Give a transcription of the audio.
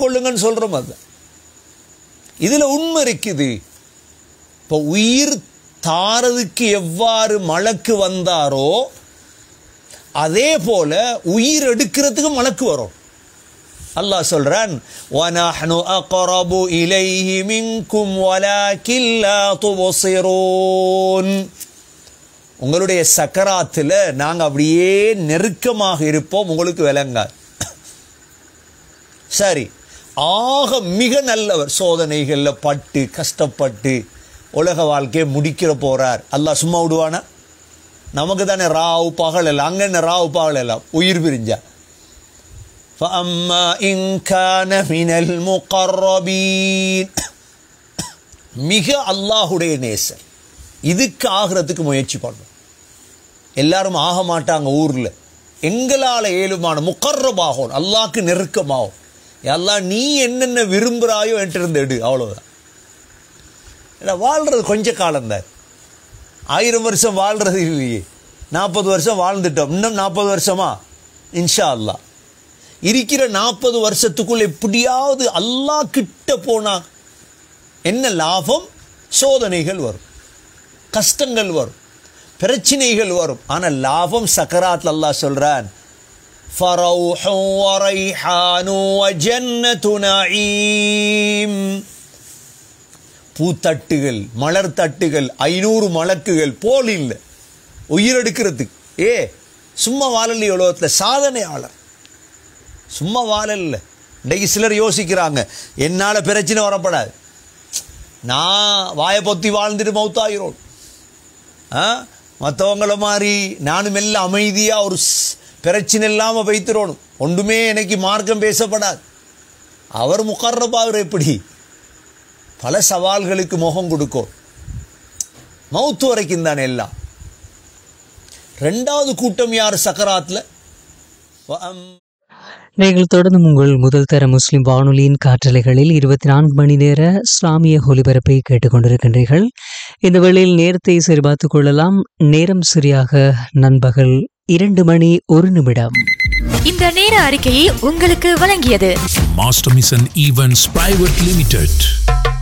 கொள்ளுங்கன்னு சொல்கிறோம். அது இதில் உண்மை இருக்குது. இப்போ உயிர் தாரதுக்கு எவ்வாறு மலக்கு வந்தாரோ அதே போல உயிர் எடுக்கிறதுக்கு மலக்கு வரும். அல்லாஹ் சொல்றான், வனஹ்னு அக்ரபு இலைஹி மின்கும் வலாக்கின் லா துப்சிரூன். உங்களுடைய சக்கராத்தில் நாங்கள் அப்படியே நெருக்கமாக இருப்போம், உங்களுக்கு விளங்காது. சரி, ஆக மிக நல்லவர் சோதனைகளில் பட்டு கஷ்டப்பட்டு உலக வாழ்க்கையை முடிக்கிற போறார். அல்லாஹ் சும்மா விடுவானா? நமக்கு தானே ராவு பகல் எல்லாம், அங்கே என்ன ராவு பகல் எல்லாம் உயிர் பிரிஞ்சா. فَأَمَّا إِنْ كَانَ مِنَ الْمُقَرَّبِينَ, மிக அல்லாஹுடைய நேசர், இதுக்கு ஆகிறதுக்கு முயற்சி பண்ணும். எல்லாரும் ஆக மாட்டாங்க ஊரில். எங்களால் ஏழுமான முகர்ரபாகும், அல்லாஹ்க்கு நெருக்கமாகும். அல்லாஹ் நீ என்னென்ன விரும்புகிறாயோ என்கிட்ட எடு, அவ்வளோதான். ஏன்னா வாழ்கிறது கொஞ்ச காலம்தான், 1000 வருஷம் வாழ்கிறது இல்லையே. 40 வருஷம் வாழ்ந்துட்டோம், இன்னும் 40 வருஷமா? இன்ஷா அல்லாஹ் இருக்கிற 40 வருஷத்துக்குள்ள எப்படியாவது அல்லாஹ் கிட்ட போனா என்ன லாபம்? சோதனைகள் வரும், கஷ்டங்கள் வரும், பிரச்சனைகள் வரும். ஆனால் லாபம் சக்கராத். அல்லாஹ் சொல்றான், ஃபரௌஹு வரைஹானு வஜன்னது நஈம். பூத்தட்டுகள், மலர் தட்டுகள், 500 மலக்குகள் போல் இல்லை உயிரெடுக்கிறதுக்கு. சும்மா வாழலை உலகத்தில், சாதனையாளர். சும்மா வாழல. இன்றைக்கு சிலர் யோசிக்கிறாங்க, என்னால் பிரச்சனை வரப்படாது, நான் வாயை பொத்தி வாழ்ந்துட்டு மௌத்தாகிறோம், மற்றவங்கள மாதிரி நானும் எல்லாம் அமைதியாக ஒரு பிரச்சனை இல்லாமல் வைத்திரோணும், ஒன்றுமே எனக்கு மார்க்கம் பேசப்படாது. அவர் முகர்ரபாவர் எப்படி? பல சவால்களுக்கு முகம் கொடுக்கும், மௌத்து வரைக்கும் தானே எல்லாம். 2வது கூட்டம் யார் சக்கராத்தில்? நீங்கள் தொடர்ந்து உங்கள் முதல் தர முஸ்லிம் வானொலியின் காற்றலைகளில் 24 மணி நேர இஸ்லாமிய ஒலிபரப்பை கேட்டுக்கொண்டிருக்கின்றீர்கள். இந்த வேளையில் நேரத்தை சரிபார்த்துக் கொள்ளலாம். நேரம் சரியாக நண்பகல் 2 மணி 1 நிமிடம். இந்த நேர அறிக்கையை உங்களுக்கு வழங்கியது master mission events private limited.